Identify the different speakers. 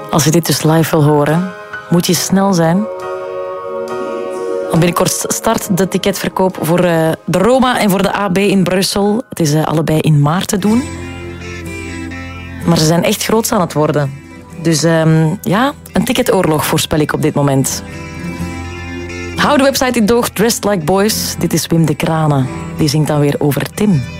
Speaker 1: Als je dit dus live wil horen, moet je snel zijn. Want binnenkort start de ticketverkoop voor de Roma en voor de AB in Brussel. Het is allebei in maart te doen. Maar ze zijn echt groots aan het worden. Dus ja, een ticketoorlog voorspel ik op dit moment. Hou de website in doog, Dressed Like Boys. Dit is Wim de Kranen. Die zingt dan weer over Tim.